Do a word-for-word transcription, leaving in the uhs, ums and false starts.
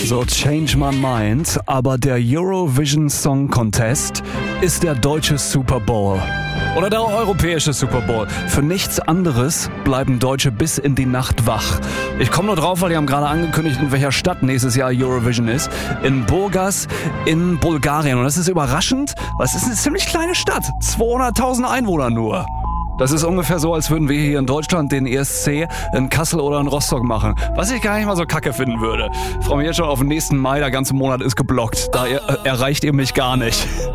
So, change my mind, aber der Eurovision Song Contest ist der deutsche Super Bowl. Oder der europäische Super Bowl. Für nichts anderes bleiben Deutsche bis in die Nacht wach. Ich komme nur drauf, weil die haben gerade angekündigt, in welcher Stadt nächstes Jahr Eurovision ist. In Burgas in Bulgarien. Und das ist überraschend, weil es ist eine ziemlich kleine Stadt. zweihunderttausend Einwohner nur. Das ist ungefähr so, als würden wir hier in Deutschland den E S C in Kassel oder in Rostock machen. Was ich gar nicht mal so kacke finden würde. Ich freue mich jetzt schon auf den nächsten Mai, der ganze Monat ist geblockt. Da er, äh, erreicht ihr mich gar nicht.